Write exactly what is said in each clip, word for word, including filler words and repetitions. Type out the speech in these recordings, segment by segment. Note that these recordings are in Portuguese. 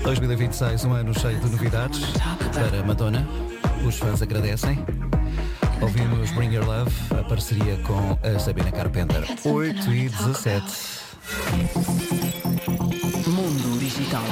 dois mil e vinte e seis, um ano cheio de novidades para Madonna. Os fãs agradecem. Ouvimos Bring Your Love, a parceria com a Sabrina Carpenter. oito e dezassete. Mundo Digital.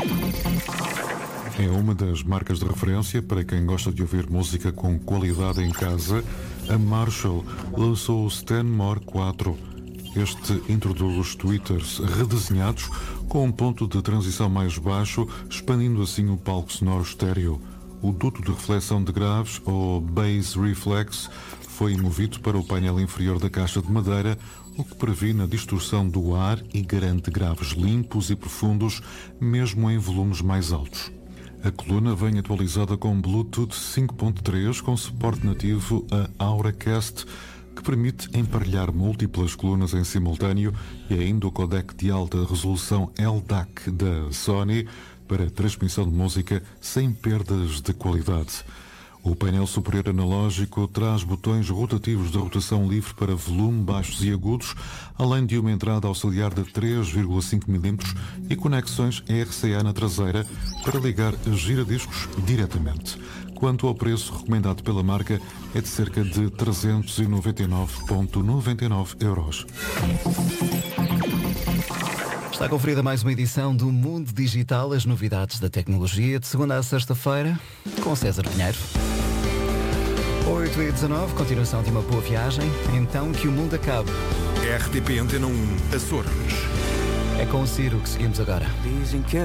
É uma das marcas de referência para quem gosta de ouvir música com qualidade em casa. A Marshall lançou o Stenmore quatro. Este introduz tweeters redesenhados com um ponto de transição mais baixo, expandindo assim o palco sonoro estéreo. O duto de reflexão de graves, ou Bass Reflex, foi movido para o painel inferior da caixa de madeira, o que previne a distorção do ar e garante graves limpos e profundos, mesmo em volumes mais altos. A coluna vem atualizada com Bluetooth cinco ponto três, com suporte nativo a AuraCast, que permite emparelhar múltiplas colunas em simultâneo, e ainda o codec de alta resolução L D A C da Sony para transmissão de música sem perdas de qualidade. O painel superior analógico traz botões rotativos de rotação livre para volume, baixos e agudos, além de uma entrada auxiliar de três vírgula cinco milímetros e conexões R C A na traseira para ligar giradiscos diretamente. Quanto ao preço recomendado pela marca, é de cerca de trezentos e noventa e nove vírgula noventa e nove euros. Está conferida mais uma edição do Mundo Digital, as novidades da tecnologia, de segunda a sexta-feira, com César Pinheiro. oito e dezanove, continuação de uma boa viagem, então que o mundo acabe. R T P Antena um, Açores. É com o Ciro que seguimos agora. Dizem que